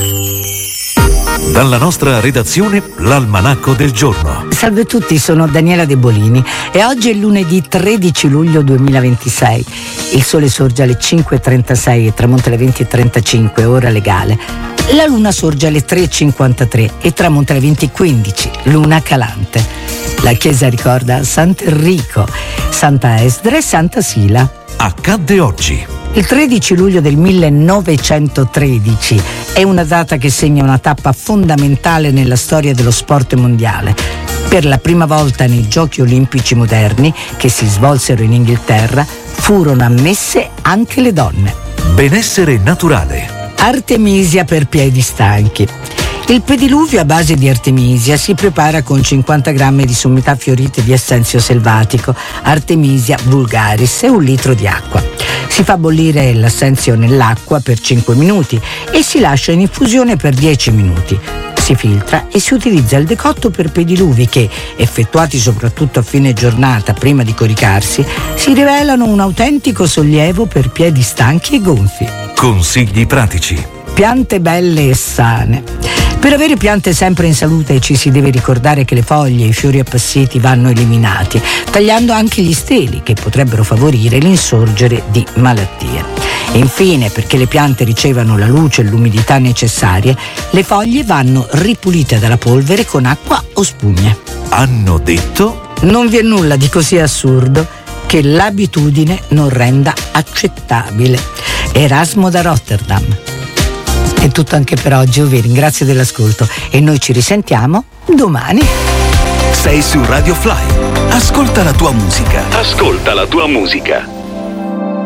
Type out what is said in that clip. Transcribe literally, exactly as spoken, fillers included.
Dalla nostra redazione, l'Almanacco del giorno. Salve a tutti, sono Daniela De Bolini e oggi è lunedì tredici luglio duemilaventisei. Il sole sorge alle cinque e trentasei e tramonta alle venti e trentacinque, ora legale. La luna sorge alle tre e cinquantatré e tramonta alle venti e quindici, luna calante. La chiesa ricorda Sant'Enrico, Santa Esdra e Santa Sila. Accadde oggi. Il tredici luglio del millenovecentotredici è una data che segna una tappa fondamentale nella storia dello sport mondiale. Per la prima volta nei Giochi Olimpici moderni, che si svolsero in Inghilterra, furono ammesse anche le donne. Benessere naturale. Artemisia per piedi stanchi. Il pediluvio a base di artemisia si prepara con cinquanta grammi di sommità fiorite di essenzio selvatico, Artemisia vulgaris, e un litro di acqua. Si fa bollire l'assenzio nell'acqua per cinque minuti e si lascia in infusione per dieci minuti. Si filtra e si utilizza il decotto per pediluvi che, effettuati soprattutto a fine giornata prima di coricarsi, si rivelano un autentico sollievo per piedi stanchi e gonfi. Consigli pratici. Piante belle e sane. Per avere piante sempre in salute ci si deve ricordare che le foglie e i fiori appassiti vanno eliminati, tagliando anche gli steli che potrebbero favorire l'insorgere di malattie. Infine, perché le piante ricevano la luce e l'umidità necessarie, le foglie vanno ripulite dalla polvere con acqua o spugne. Hanno detto? Non vi è nulla di così assurdo che l'abitudine non renda accettabile. Erasmo da Rotterdam. È tutto anche per oggi, io vi ringrazio dell'ascolto e noi ci risentiamo domani. Sei su Radio Fly. Ascolta la tua musica. Ascolta la tua musica.